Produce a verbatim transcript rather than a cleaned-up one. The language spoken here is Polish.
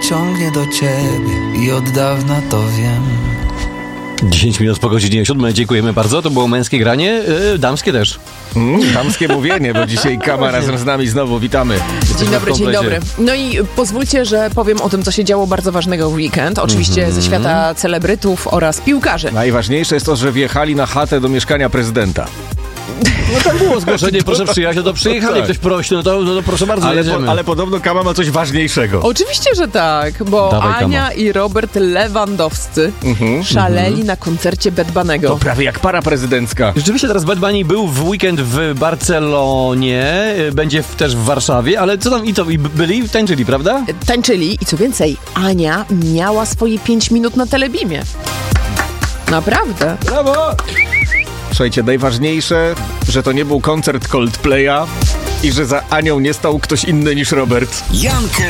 ciągnie do ciebie i od dawna to wiem. dziesięć minut po godzinie siódmej. Dziękujemy bardzo. To było męskie granie, yy, damskie też. Mm, damskie mówienie, bo dzisiaj Kama razem z nami znowu. Witamy. Jesteśmy Dzień dobry, w dzień komplecie. dobry. No i pozwólcie, że powiem o tym, co się działo bardzo ważnego w weekend. Oczywiście mm-hmm. ze świata celebrytów oraz piłkarzy. Najważniejsze jest to, że wjechali na chatę do mieszkania prezydenta. No tam było zgłoszenie, proszę przyjechać, no to przyjechali, tak. Ktoś prosi, no to, no to proszę bardzo, Ale, jedziemy. po, ale podobno Kama ma coś ważniejszego. Oczywiście, że tak, bo Dawaj, Ania Kama. i Robert Lewandowscy Mhm. szaleli na koncercie Bad Bunny'ego. To prawie jak para prezydencka. Rzeczywiście teraz Bad Bunny był w weekend w Barcelonie, y, będzie w, też w Warszawie, ale co tam i to, i byli, tańczyli, prawda? Tańczyli i co więcej, Ania miała swoje pięć minut na Telebimie. Naprawdę. Brawo! Słuchajcie, najważniejsze, że to nie był koncert Coldplaya i że za Anią nie stał ktoś inny niż Robert. Jankę